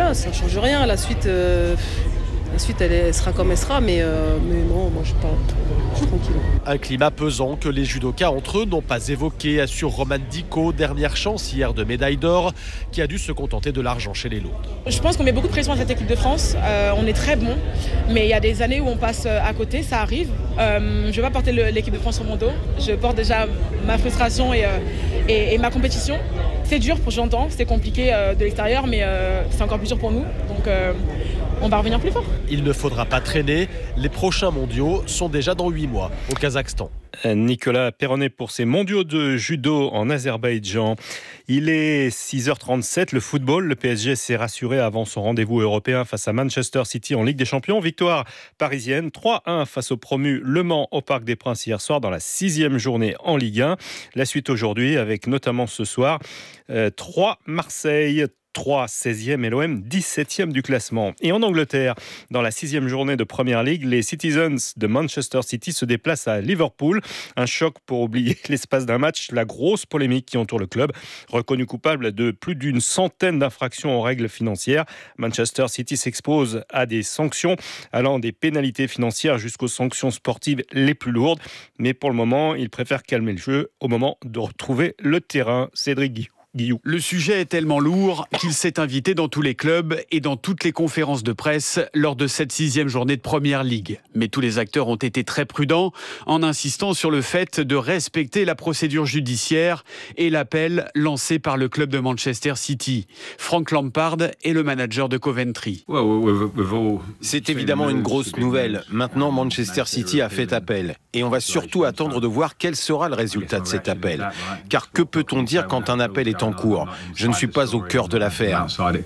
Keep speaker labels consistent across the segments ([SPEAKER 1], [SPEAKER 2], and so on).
[SPEAKER 1] voilà, ça ne change rien. La suite, elle sera comme elle sera, mais non, moi je suis tranquille.
[SPEAKER 2] Un climat pesant que les judokas entre eux n'ont pas évoqué, assure Romane Dicot, dernière chance hier de médaille d'or, qui a dû se contenter de l'argent chez les lourdes.
[SPEAKER 3] Je pense qu'on met beaucoup de pression à cette équipe de France, on est très bon, mais il y a des années où on passe à côté, ça arrive. Je ne vais pas porter l'équipe de France sur mon dos, je porte déjà ma frustration et ma compétition. C'est dur, j'entends, c'est compliqué de l'extérieur, mais c'est encore plus dur pour nous, donc on va revenir plus fort.
[SPEAKER 2] Il ne faudra pas traîner, les prochains mondiaux sont déjà dans 8 mois au Kazakhstan.
[SPEAKER 4] Nicolas Perronnet pour ses mondiaux de judo en Azerbaïdjan. Il est 6h37, le football. Le PSG s'est rassuré avant son rendez-vous européen face à Manchester City en Ligue des Champions. Victoire parisienne 3-1 face au promu Le Mans au Parc des Princes hier soir dans la 6e journée en Ligue 1. La suite aujourd'hui avec notamment ce soir 3 Marseille, 3 16e et l'OM 17e du classement. Et en Angleterre, dans la 6e journée de Premier League, les Citizens de Manchester City se déplacent à Liverpool. Un choc pour oublier l'espace d'un match, la grosse polémique qui entoure le club. Reconnu coupable de plus d'une centaine d'infractions aux règles financières, Manchester City s'expose à des sanctions allant des pénalités financières jusqu'aux sanctions sportives les plus lourdes. Mais pour le moment, il préfère calmer le jeu au moment de retrouver le terrain. Cédric Guillou.
[SPEAKER 5] Le sujet est tellement lourd qu'il s'est invité dans tous les clubs et dans toutes les conférences de presse lors de cette 6e journée de Premier League. Mais tous les acteurs ont été très prudents en insistant sur le fait de respecter la procédure judiciaire et l'appel lancé par le club de Manchester City. Frank Lampard est le manager de Coventry.
[SPEAKER 6] C'est évidemment une grosse nouvelle. Maintenant, Manchester City a fait appel. Et on va surtout attendre de voir quel sera le résultat de cet appel. Car que peut-on dire quand un appel est en cours? Je ne suis pas au cœur de l'affaire.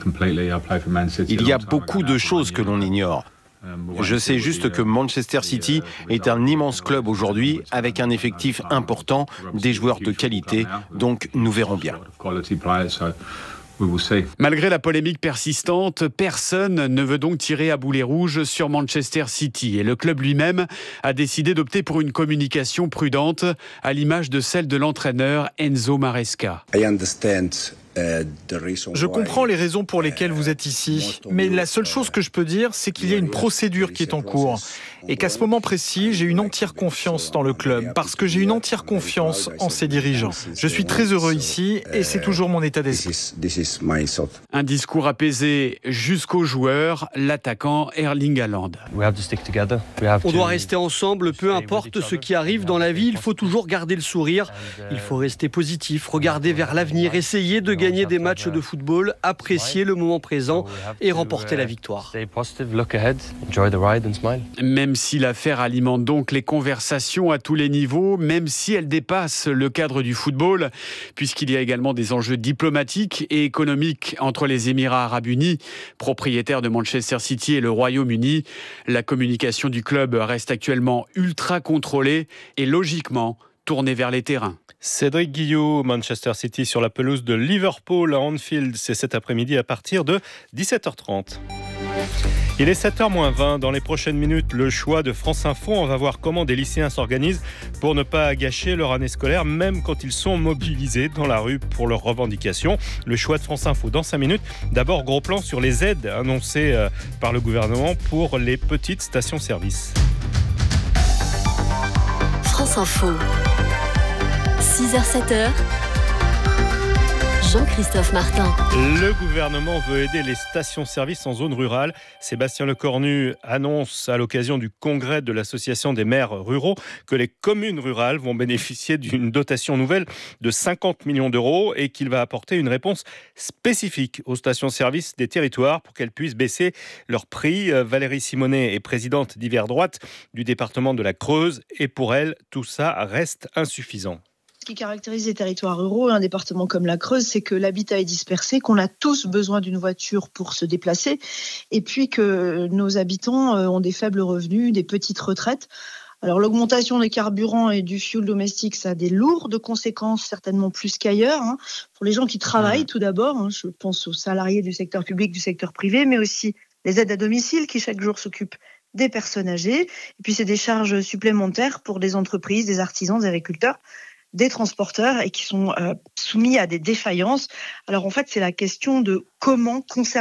[SPEAKER 6] Il y a beaucoup de choses que l'on ignore. Je sais juste que Manchester City est un immense club aujourd'hui avec un effectif important, des joueurs de qualité, donc nous verrons bien.
[SPEAKER 5] Malgré la polémique persistante, personne ne veut donc tirer à boulet rouge sur Manchester City et le club lui-même a décidé d'opter pour une communication prudente à l'image de celle de l'entraîneur Enzo Maresca.
[SPEAKER 7] Je comprends les raisons pour lesquelles vous êtes ici, mais la seule chose que je peux dire, c'est qu'il y a une procédure qui est en cours et qu'à ce moment précis, j'ai une entière confiance dans le club parce que j'ai une entière confiance en ses dirigeants. Je suis très heureux ici et c'est toujours mon état d'esprit.
[SPEAKER 5] Un discours apaisé jusqu'aux joueurs, l'attaquant Erling Haaland.
[SPEAKER 8] On doit rester ensemble, peu importe ce qui arrive dans la vie, il faut toujours garder le sourire, il faut rester positif, regarder vers l'avenir, essayer de gagner des matchs de football, apprécier le moment présent et remporter la victoire.
[SPEAKER 5] Même si l'affaire alimente donc les conversations à tous les niveaux, même si elle dépasse le cadre du football, puisqu'il y a également des enjeux diplomatiques et économiques entre les Émirats arabes unis, propriétaires de Manchester City, et le Royaume-Uni, la communication du club reste actuellement ultra contrôlée et logiquement tournée vers les terrains.
[SPEAKER 4] Cédric Guillou, Manchester City sur la pelouse de Liverpool à Anfield, c'est cet après-midi à partir de 17h30. Il est 7h-20. Dans les prochaines minutes, le choix de France Info. On va voir comment des lycéens s'organisent pour ne pas gâcher leur année scolaire, même quand ils sont mobilisés dans la rue pour leurs revendications. Le choix de France Info dans 5 minutes. D'abord, gros plan sur les aides annoncées par le gouvernement pour les petites stations-service.
[SPEAKER 9] France Info. 6h-7h. Jean-Christophe Martin.
[SPEAKER 4] Le gouvernement veut aider les stations-service en zone rurale. Sébastien Lecornu annonce à l'occasion du congrès de l'Association des maires ruraux que les communes rurales vont bénéficier d'une dotation nouvelle de 50 millions d'euros et qu'il va apporter une réponse spécifique aux stations-service des territoires pour qu'elles puissent baisser leurs prix. Valérie Simonet est présidente d'Hiver Droite du département de la Creuse et pour elle, tout ça reste insuffisant.
[SPEAKER 10] Ce qui caractérise les territoires ruraux, un département comme la Creuse, c'est que l'habitat est dispersé, qu'on a tous besoin d'une voiture pour se déplacer, et puis que nos habitants ont des faibles revenus, des petites retraites. Alors l'augmentation des carburants et du fioul domestique, ça a des lourdes conséquences, certainement plus qu'ailleurs, pour les gens qui travaillent tout d'abord. Je pense aux salariés du secteur public, du secteur privé, mais aussi les aides à domicile qui chaque jour s'occupent des personnes âgées. Et puis c'est des charges supplémentaires pour des entreprises, des artisans, des agriculteurs, des transporteurs et qui sont soumis à des défaillances. Alors en fait, c'est la question de comment conserver